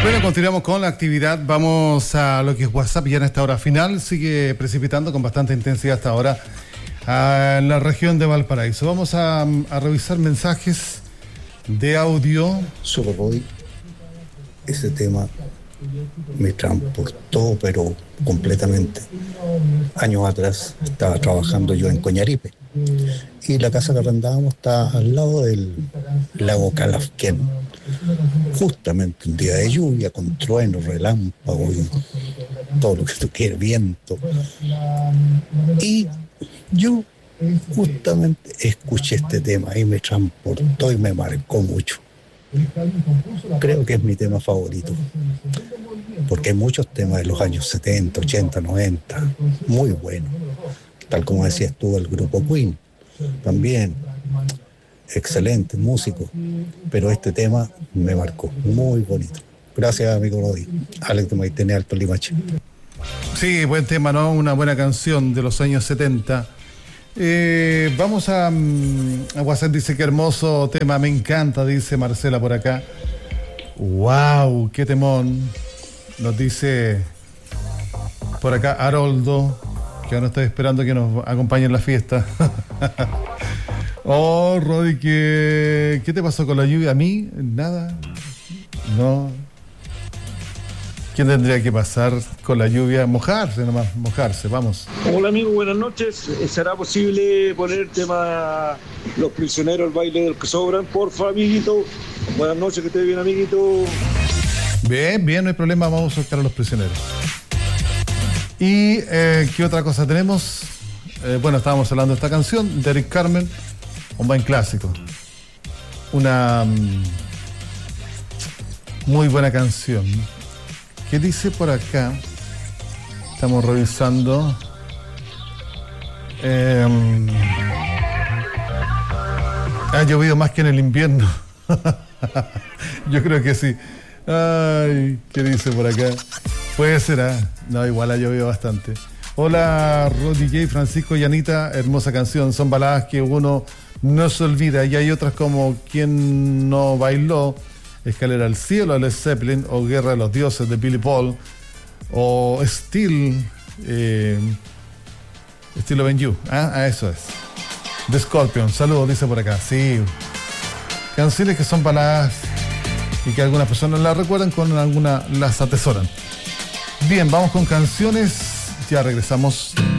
Bueno, continuamos con la actividad. Vamos a lo que es WhatsApp ya en esta hora final. Sigue precipitando con bastante intensidad hasta ahora en la región de Valparaíso. Vamos a revisar mensajes de audio. Superboy, ese tema me transportó, pero completamente. Años atrás estaba trabajando yo en Coñaripe y la casa que arrendábamos está al lado del lago Calafquén. Justamente un día de lluvia, con trueno, relámpago y todo lo que tú quieres, viento. Y yo justamente escuché este tema y me transportó y me marcó mucho. Creo que es mi tema favorito, porque hay muchos temas de los años 70, 80, 90, muy buenos. Tal como decías tú, el grupo Queen, también excelente músico, pero este tema me marcó, muy bonito. Gracias, amigo Rodi. Alex de Maitene, Alto Limache. Sí, buen tema, ¿no? Una buena canción de los años 70. Vamos a WhatsApp, dice que hermoso tema, me encanta, dice Marcela por acá. ¡Wow! ¡Qué temón! Nos dice por acá Haroldo, que ahora estoy esperando que nos acompañe en la fiesta. Oh, Rodi, ¿qué te pasó con la lluvia? ¿A mí? ¿Nada? No. ¿Quién tendría que pasar con la lluvia? Mojarse nomás, mojarse, vamos. Hola amigo, buenas noches. ¿Será posible poner el tema Los Prisioneros, el baile del que sobran? Porfa, amiguito. Buenas noches, que esté bien, amiguito. Bien, bien, no hay problema, vamos a buscar a Los Prisioneros. ¿Y qué otra cosa tenemos? Bueno, estábamos hablando de esta canción, de Eric Carmen, un buen clásico. Una muy buena canción. ¿Qué dice por acá? Estamos revisando. Ha llovido más que en el invierno. Yo creo que sí. Ay, ¿qué dice por acá? Puede ser, ¿eh? No, igual ha llovido bastante. Hola, Rodi J, Francisco y Anita. Hermosa canción. Son baladas que uno no se olvida. Y hay otras como Quien no bailó, Escalera al cielo, de Led Zeppelin, o Guerra de los dioses, de Billy Paul, o Still Loving You. Eso es. The Scorpion. Saludos, dice por acá. Sí. Canciones que son baladas y que algunas personas las recuerdan, con algunas las atesoran. Bien, vamos con canciones. Ya regresamos.